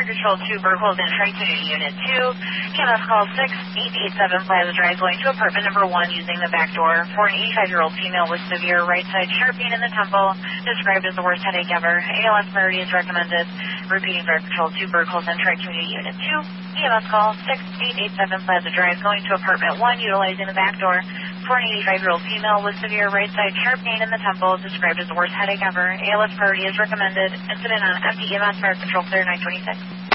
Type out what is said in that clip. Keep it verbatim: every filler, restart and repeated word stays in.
Control two, Burkholz and Tri-Unity Unit two. E M S call six eight eight seven Plaza Drive going to apartment number one using the back door for an eighty-five-year-old female with severe right side sharp pain in the temple, described as the worst headache ever. A L S priority is recommended. Repeating, Fire Control two, Burkholz and Tri-Unity Unit two. E M S call six eight eight seven Plaza Drive going to apartment one utilizing the back door for an eighty-five-year-old female with severe right side sharp pain in the temple, described as the worst headache ever. A L S priority is recommended. Incident on empty E M S, Fire Control clear nine twenty-six.